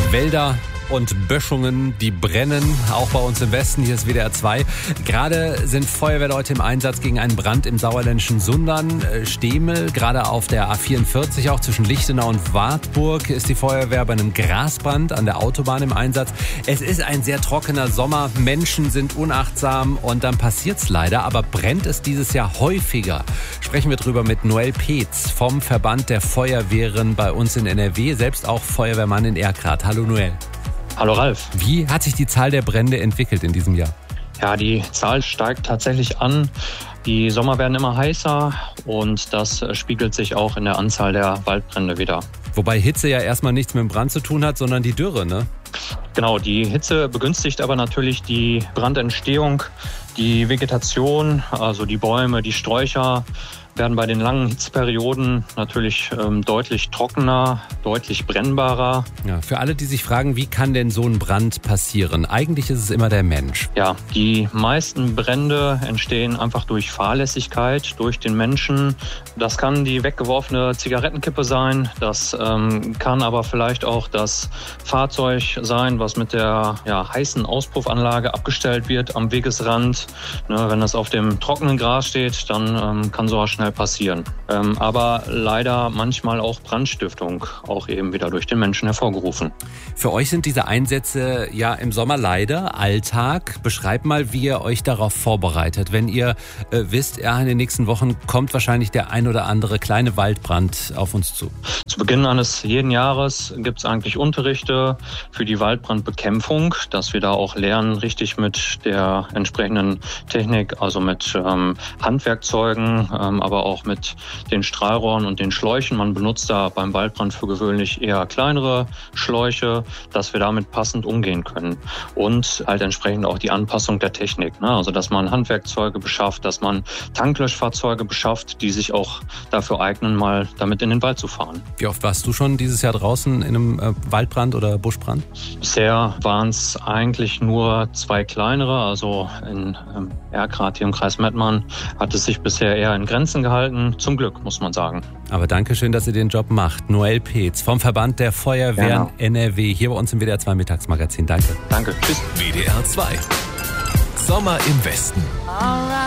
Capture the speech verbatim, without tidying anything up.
Wälder und Böschungen, die brennen, auch bei uns im Westen. Hier ist W D R zwei. Gerade sind Feuerwehrleute im Einsatz gegen einen Brand im sauerländischen Sundern. Stemel, gerade auf der A vierundvierzig, auch zwischen Lichtenau und Wartburg, ist die Feuerwehr bei einem Grasbrand an der Autobahn im Einsatz. Es ist ein sehr trockener Sommer, Menschen sind unachtsam und dann passiert's leider, aber brennt es dieses Jahr häufiger? Sprechen wir drüber mit Noel Peetz vom Verband der Feuerwehren bei uns in N R W, selbst auch Feuerwehrmann in Erkrath. Hallo Noel. Hallo Ralf. Wie hat sich die Zahl der Brände entwickelt in diesem Jahr? Ja, die Zahl steigt tatsächlich an. Die Sommer werden immer heißer und das spiegelt sich auch in der Anzahl der Waldbrände wieder. Wobei Hitze ja erstmal nichts mit dem Brand zu tun hat, sondern die Dürre, ne? Genau, die Hitze begünstigt aber natürlich die Brandentstehung. Die Vegetation, also die Bäume, die Sträucher, werden bei den langen Hitzeperioden natürlich ähm, deutlich trockener, deutlich brennbarer. Ja, für alle, die sich fragen, wie kann denn so ein Brand passieren? Eigentlich ist es immer der Mensch. Ja, die meisten Brände entstehen einfach durch Fahrlässigkeit, durch den Menschen. Das kann die weggeworfene Zigarettenkippe sein, das ähm, kann aber vielleicht auch das Fahrzeug sein, was mit der ja, heißen Auspuffanlage abgestellt wird am Wegesrand. Ne, wenn das auf dem trockenen Gras steht, dann ähm, kann sowas schnell passieren. Ähm, aber leider manchmal auch Brandstiftung, auch eben wieder durch den Menschen hervorgerufen. Für euch sind diese Einsätze ja im Sommer leider Alltag. Beschreibt mal, wie ihr euch darauf vorbereitet. Wenn ihr äh, wisst, ja, in den nächsten Wochen kommt wahrscheinlich der ein oder andere kleine Waldbrand auf uns zu. Zu Beginn eines jeden Jahres gibt es eigentlich Unterrichte für die Waldbrandbekämpfung, dass wir da auch lernen, richtig mit der entsprechenden Technik, also mit ähm, Handwerkzeugen, ähm, aber auch mit den Strahlrohren und den Schläuchen. Man benutzt da beim Waldbrand für gewöhnlich eher kleinere Schläuche, dass wir damit passend umgehen können. Und halt entsprechend auch die Anpassung der Technik, ne? Also dass man Handwerkzeuge beschafft, dass man Tanklöschfahrzeuge beschafft, die sich auch dafür eignen, mal damit in den Wald zu fahren. Wie oft warst du schon dieses Jahr draußen in einem äh, Waldbrand oder Buschbrand? Bisher waren es eigentlich nur zwei kleinere, also in ähm, Erkrath hier im Kreis Mettmann hat es sich bisher eher in Grenzen gehalten. Zum Glück, muss man sagen. Aber danke schön, dass ihr den Job macht. Noel Peetz vom Verband der Feuerwehren ja. N R W hier bei uns im W D R zwei Mittagsmagazin. Danke. Danke. Tschüss. W D R zwei. Sommer im Westen.